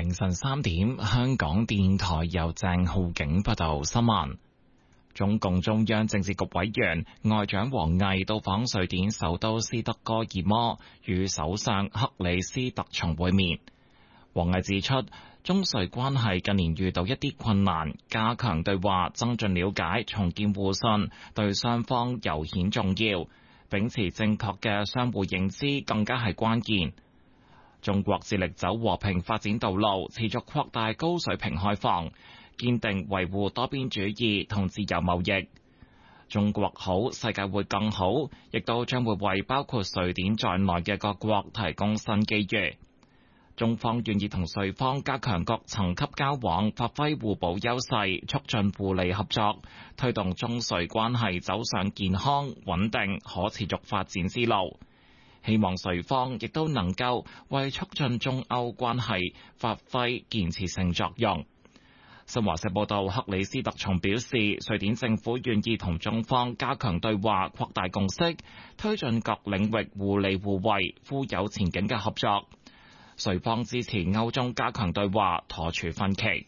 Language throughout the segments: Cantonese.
凌晨3點，香港電台由鄭浩景報道新聞。中共中央政治局委員外長王毅到訪瑞典首都斯德哥爾摩，與首相克里斯特松會面。王毅指出，中瑞關係近年遇到一啲困難，加強對話，增進了解，重建互信，對雙方尤顯重要。秉持正確嘅相互認知更加係關鍵。中國致力走和平發展道路，持續擴大高水平開放，堅定維護多邊主義同自由貿易。中國好，世界會更好，亦都將會為包括瑞典在內嘅各國提供新機遇。中方願意同瑞方加強各層級交往，發揮互補優勢，促進互利合作，推動中瑞關係走上健康、穩定、可持續發展之路。希望瑞方亦都能夠為促進中歐關係發揮建設性作用。新華社報道，克里斯特松表示，瑞典政府願意同中方加強對話，擴大共識，推進各領域互利互惠、富有前景嘅合作。瑞方支持歐中加強對話，妥處分歧。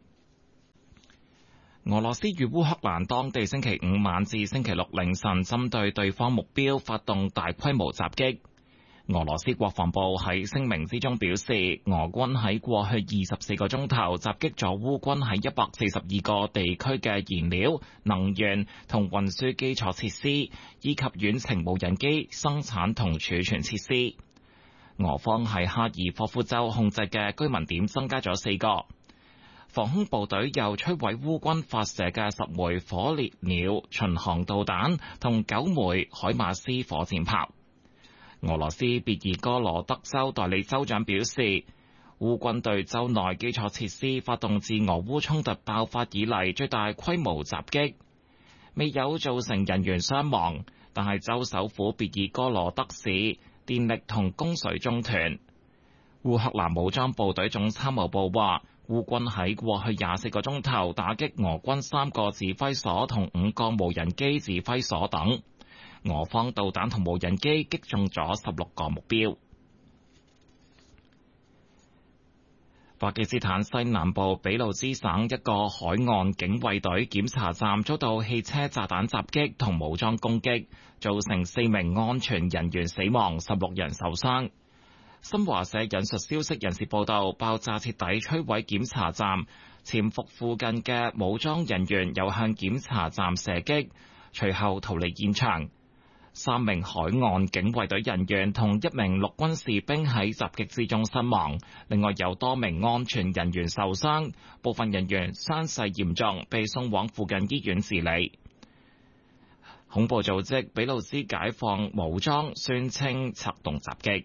俄羅斯與烏克蘭當地星期五晚至星期六凌晨針對對方目標發動大規模襲擊。俄羅斯國防部喺聲明之中表示，俄軍喺過去24個鐘頭襲擊咗烏軍喺142個地區嘅燃料、能源同運輸基礎設施，以及遠程無人機生產同儲存設施。俄方喺哈爾科夫州控制嘅居民點增加咗4個。防空部隊又摧毀烏軍發射嘅10枚火烈鳥巡航導彈同9枚海馬斯火箭炮。俄羅斯別爾哥羅德州代理州長表示，烏軍對州內基礎設施發動自俄烏衝突爆發以嚟最大規模襲擊，未有造成人員傷亡，但係州首府別爾哥羅德市電力同供水中斷。烏克蘭武裝部隊總參謀部話，烏軍喺過去24個鐘頭打擊俄軍3個指揮所同5個無人機指揮所等，俄方導彈同無人機擊中咗16個目標。巴基斯坦西南部俾路支省一個海岸警衛隊檢查站遭到汽車炸彈襲擊同武裝攻擊，造成4名安全人員死亡，16人受傷。新華社引述消息人士報道，爆炸徹底摧毀檢查站，潛伏附近嘅武裝人員又向檢查站射擊，隨後逃離現場。3名海岸警衛隊人員同1名陸軍士兵喺襲擊之中身亡，另外有多名安全人員受傷，部分人員傷勢嚴重，被送往附近醫院治理。恐怖組織俾路支解放武裝宣稱策動襲擊。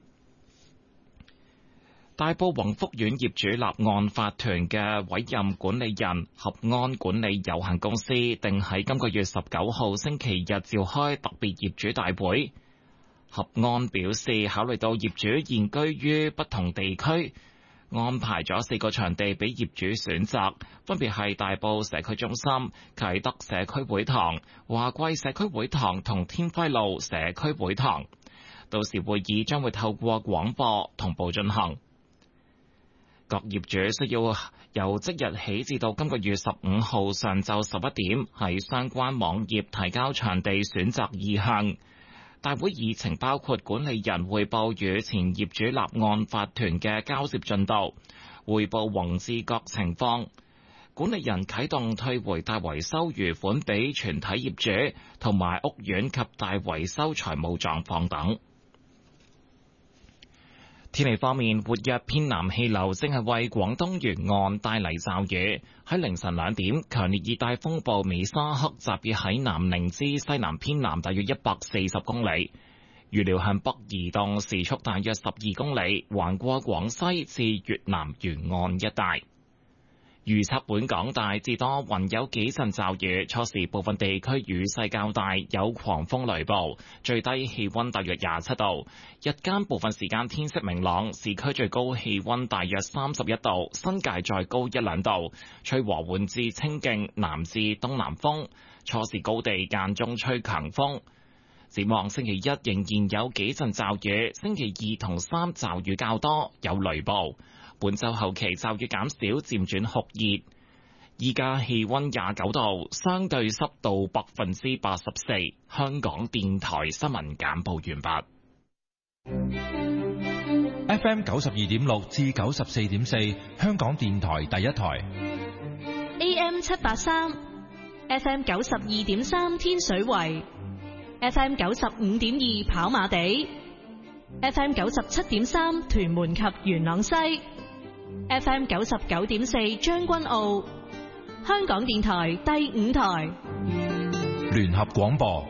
大埔宏福苑業主立案法團嘅委任管理人合安管理有限公司，定喺今個月19號星期日召開特別業主大會。合安表示，考慮到業主現居於不同地區，安排咗4個場地俾業主選擇，分別係大埔社區中心、啟德社區會堂、華貴社區會堂同天輝路社區會堂。到時會議將會透過廣播同步進行。各業主需要由即日起至到今個月15號上晝11點喺相關網頁提交場地選擇意向。大會議程包括管理人匯報與前業主立案法團嘅交接進度，匯報宏致各情況，管理人啟動退回大維修餘款俾全體業主，同埋屋苑及大維修財務狀況等。天氣方面，活躍偏南氣流正係為廣東沿岸帶嚟驟雨。喺凌晨2點，強烈熱帶風暴美沙克集結喺南寧之西南偏南大約140公里，預料向北移動，時速大約12公里，橫過廣西至越南沿岸一帶。預測本港大致多雲，有幾陣驟雨，初時部分地區雨勢較大，有狂風雷暴，最低氣溫大約27度，日間部分時間天色明朗，市區最高氣溫大約31度，新界再高1-2度，吹和緩至清勁南至東南風，初時高地間中吹強風。展望星期一仍然有幾陣驟雨，星期2同3驟雨較多，有雷暴。 本週後期驟雨減少，漸轉酷熱。依家氣溫29度，相對濕度84%。香港電台新聞簡報完畢。 FM 92.6至94.4，香港電台第一台。 AM 783 ，FM 92.3天水圍，FM 95.2跑馬地，FM 97.3屯門及元朗西，FM 99.4將軍澳。香港電台第5台聯合廣播。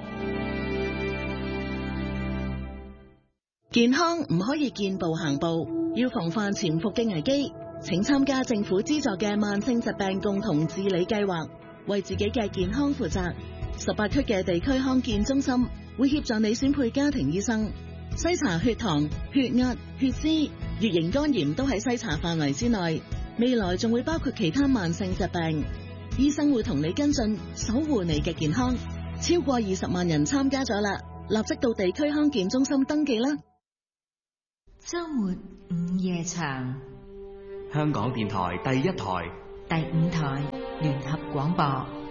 健康唔可以見步行步，要防範潛伏嘅危機。請參加政府資助嘅慢性疾病共同治理計劃，為自己嘅健康負責。18區嘅地區康健中心會協助你選配家庭醫生，篩查血糖、血壓、血脂、乙型肝炎都喺篩查範圍之內。未來仲會包括其他慢性疾病，醫生會同你跟進，守護你嘅健康。超過20萬人參加咗啦，立即到地區康健中心登記啦。 周末午夜場， 香港電台第1台、 第5台聯合廣播。